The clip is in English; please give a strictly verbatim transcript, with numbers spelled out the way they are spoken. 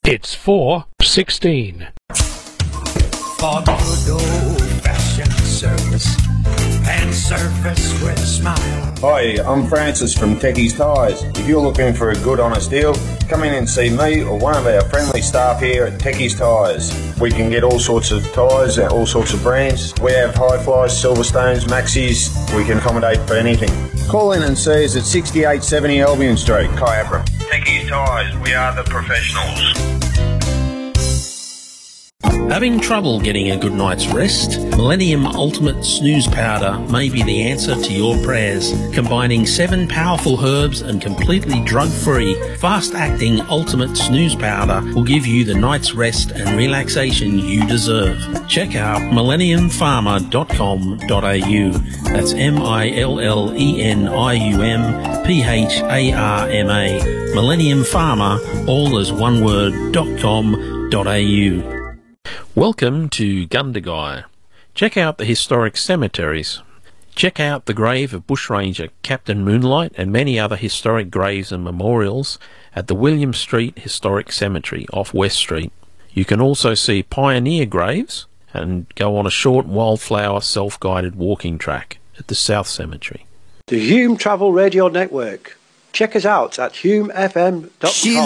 It's four sixteen. For good old-fashioned service and service with a smile. Hi, I'm Francis from Techie's Tyres. If you're looking for a good honest deal, come in and see me or one of our friendly staff here at Techie's Tyres. We can get all sorts of tyres and all sorts of brands. We have Hi-Flies, Silverstones, Maxis. We can accommodate for anything. Call in and see us at sixty-eight seventy Albion Street, Kyabra. Techie's Tyres, we are the professionals. Having trouble getting a good night's rest? Millennium Ultimate Snooze Powder may be the answer to your prayers. Combining seven powerful herbs and completely drug-free, fast-acting Ultimate Snooze Powder will give you the night's rest and relaxation you deserve. Check out millennium pharma dot com dot a u. That's M I L L E N I U M P H A R M A. Millennium Pharma, all as one word, dot com dot a u. Welcome to Gundagai. Check out the historic cemeteries. Check out the grave of bushranger Captain Moonlight and many other historic graves and memorials at the William Street Historic Cemetery off West Street. You can also see pioneer graves and go on a short wildflower self-guided walking track at the South Cemetery. The Hume Travel Radio Network. Check us out at hume f m dot com.